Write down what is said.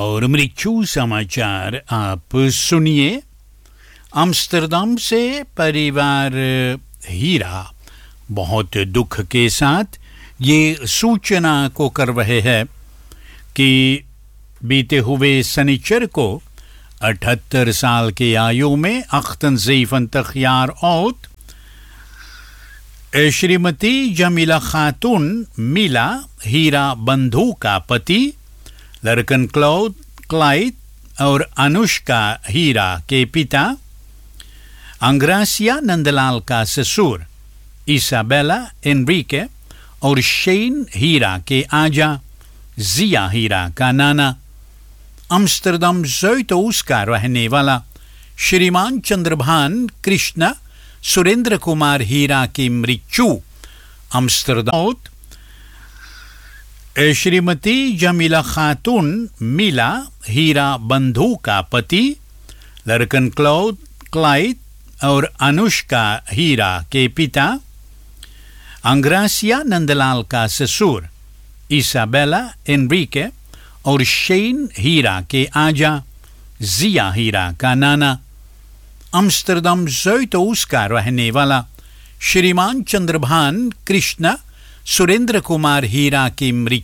और मृत्यु समाचार आप सुनिए। अम्स्टरडम से परिवार हीरा बहुत दुख के साथ ये सूचना को कर रहे हैं कि बीते हुए शनिचर को 78 साल की आयु में अख्तनज़ीफ़ इंतख़्यार औत श्रीमती जमीला खातून मिला हीरा बंधु का पति लड़कन क्लाइड और अनुष्का हीरा के पिता अंग्रासिया नंदलाल का ससुर इसाबेला एनरिके और शेन हीरा के आजा जिया हीरा का नाना अम्स्टरडम ज़ोइटोस का रहने वाला श्रीमान चंद्रभान कृष्ण सुरेंद्र कुमार हीरा की मृत्यु अम्स्टरडम श्रीमती जमीला खातून मिला हीरा बंधु का पति लड़कन क्लाइड और अनुष्का हीरा के पिता अंग्रासिया नंदलाल का ससुर इसाबेला एनरिके और शेन हीरा के आजा जिया हीरा का नाना अम्स्टरडम ज़ोइटोस का रहने वाला श्रीमान चंद्रभान कृष्ण सुरेंद्र कुमार हीरा की मृत्यु